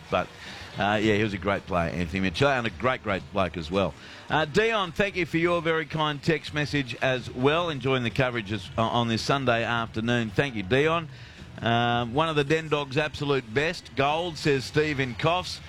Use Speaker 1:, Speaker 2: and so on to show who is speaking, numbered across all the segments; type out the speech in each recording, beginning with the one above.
Speaker 1: But, yeah, he was a great player, Anthony Mitchell, and a great bloke as well. Dion, thank you for your very kind text message as well. Enjoying the coverage on this Sunday afternoon. Thank you, Dion. One of the Den Dogs' absolute best. Gold, says Steve in Coffs.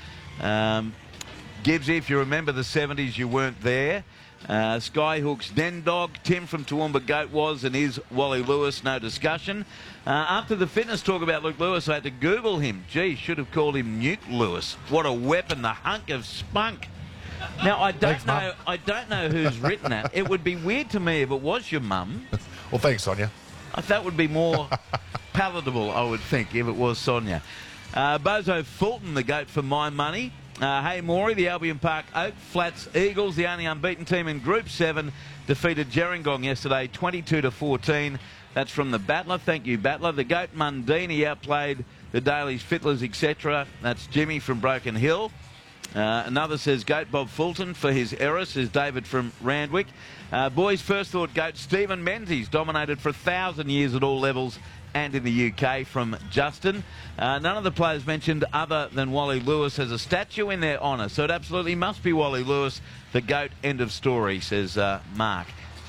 Speaker 1: Gibbsy, if you remember the 70s, you weren't there. Skyhook's Den Dog. Tim from Toowoomba Goat was and is Wally Lewis, no discussion. After the fitness talk about Luke Lewis, I had to Google him. Gee, should have called him Newt Lewis. What a weapon, the hunk of spunk. Now, I don't know who's written that. It would be weird to me if it was your mum.
Speaker 2: Well, thanks, Sonia.
Speaker 1: That would be more palatable, I would think, if it was Sonia. Bozo Fulton, the goat for my money. Hey, Maury, the Albion Park Oak Flats Eagles, the only unbeaten team in Group 7, defeated Gerringong yesterday 22-14. That's from the Battler. Thank you, Battler. The goat Mundini outplayed the Dailies, Fiddlers, etc. That's Jimmy from Broken Hill. Another says Goat Bob Fulton for his error, says David from Randwick. Boys first thought Goat Stephen Menzies dominated for 1,000 years at all levels and in the UK, from Justin. None of the players mentioned other than Wally Lewis has a statue in their honour, so it absolutely must be Wally Lewis, the GOAT. End of story, says Mark.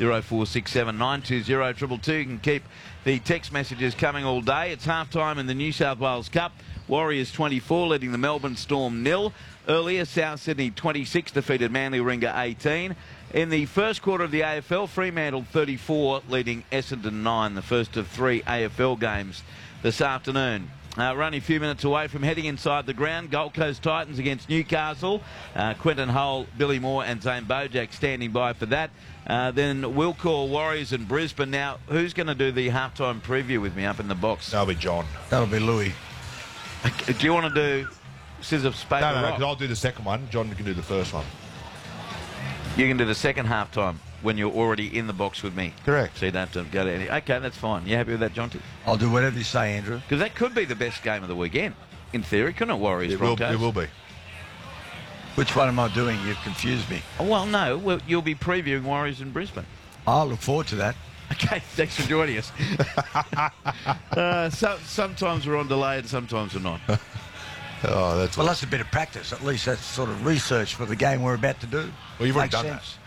Speaker 1: 0467 920 222. You can keep the text messages coming all day. It's half-time in the New South Wales Cup. Warriors 24 leading the Melbourne Storm 0. Earlier, South Sydney 26 defeated Manly Warringah 18. In the first quarter of the AFL, Fremantle 34 leading Essendon 9, the first of 3 AFL games this afternoon. We're only a few minutes away from heading inside the ground. Gold Coast Titans against Newcastle. Quentin Hull, Billy Moore and Zane Bojack standing by for that. Then we'll call Warriors and Brisbane. Now, who's going to do the halftime preview with me up in the box?
Speaker 2: That'll be John.
Speaker 3: That'll be Louis.
Speaker 1: Do you want to do scissors, paper,
Speaker 2: No,
Speaker 1: rock?
Speaker 2: because I'll do the second one. John can do the first one.
Speaker 1: You can do the second halftime when you're already in the box with me.
Speaker 2: Correct.
Speaker 1: So you don't have to go to any... Okay, that's fine. You happy with that, Jonty?
Speaker 3: I'll do whatever you say, Andrew.
Speaker 1: Because that could be the best game of the weekend, in theory, couldn't it, Warriors Broncos?
Speaker 2: It will be.
Speaker 3: Which one am I doing? You've confused me.
Speaker 1: Oh, well, no. Well, you'll be previewing Warriors in Brisbane.
Speaker 3: I'll look forward to that.
Speaker 1: Okay, thanks for joining us. Sometimes we're on delay and sometimes we're not.
Speaker 2: Oh, that's
Speaker 3: well, that's a bit of practice. At least that's sort of research for the game we're about to do.
Speaker 2: Well, you've already
Speaker 3: Makes
Speaker 2: done
Speaker 3: sense.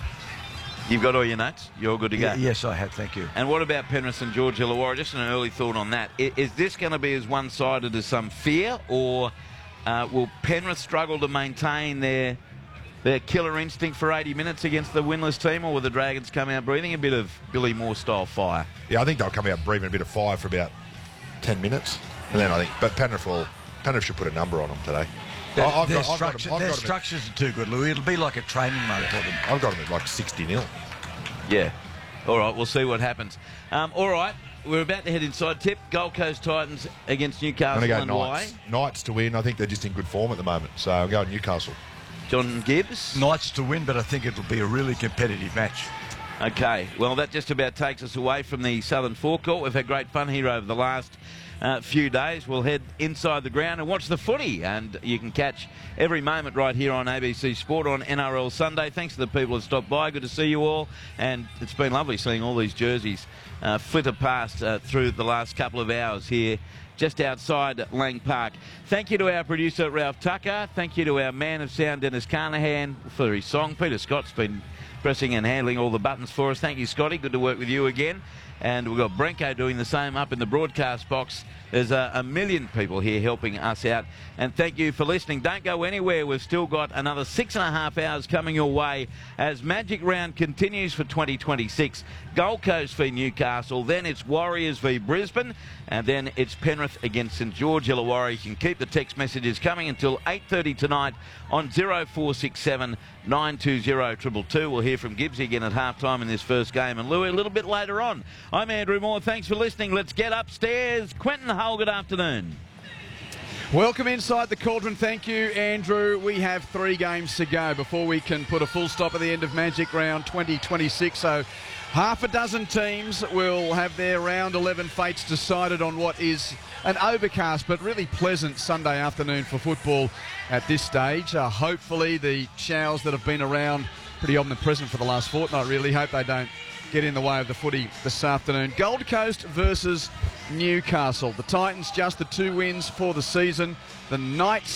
Speaker 1: You've got all your notes? You're all good to go?
Speaker 3: Yes, I have. Thank you.
Speaker 1: And what about Penrith and George Illawarra? Just an early thought on that. Is this going to be as one-sided as some fear, or will Penrith struggle to maintain their killer instinct for 80 minutes against the winless team, or will the Dragons come out breathing a bit of Billy Moore-style fire?
Speaker 2: Yeah, I think they'll come out breathing a bit of fire for about 10 minutes. And then I think... But Penrith should put a number on them today.
Speaker 3: Their structures are too good, Louis. It'll be like a training mode for them.
Speaker 2: I've got them at like 60-0.
Speaker 1: Yeah. All right, we'll see what happens. All right, we're about to head inside. Tip, Gold Coast Titans against Newcastle.
Speaker 2: I'm going
Speaker 1: and
Speaker 2: to go Knights.
Speaker 1: why?
Speaker 2: Knights to win. I think they're just in good form at the moment. So I'm going Newcastle.
Speaker 1: John Gibbs?
Speaker 3: Knights to win, but I think it'll be a really competitive match.
Speaker 1: Okay, well, that just about takes us away from the Southern Forecourt. We've had great fun here over the last few days. We'll head inside the ground and watch the footy, and you can catch every moment right here on ABC Sport on NRL Sunday. Thanks to the people that stopped by. Good to see you all, and it's been lovely seeing all these jerseys flitter past through the last couple of hours here just outside Lang Park. Thank you to our producer Ralph Tucker. Thank you to our man of sound Dennis Carnahan for his song. Peter Scott's been pressing and handling all the buttons for us. Thank you, Scotty. Good to work with you again. And we've got Brenko doing the same up in the broadcast box. There's a million people here helping us out. And thank you for listening. Don't go anywhere. We've still got another 6.5 hours coming your way as Magic Round continues for 2026. Gold Coast v Newcastle. Then it's Warriors v Brisbane. And then it's Penrith against St George Illawarra. You can keep the text messages coming until 8:30 tonight on 0467 920 222. We'll hear from Gibbsy again at halftime in this first game. And Louis a little bit later on. I'm Andrew Moore. Thanks for listening. Let's get upstairs. Quentin Hull, good afternoon.
Speaker 4: Welcome inside the Cauldron. Thank you, Andrew. We have 3 games to go before we can put a full stop at the end of Magic Round 2026. So half a dozen teams will have their round 11 fates decided on what is an overcast but really pleasant Sunday afternoon for football at this stage. Hopefully the showers that have been around pretty omnipresent for the last fortnight, really, hope they don't get in the way of the footy this afternoon. Gold Coast versus Newcastle. The Titans just the 2 wins for the season. The Knights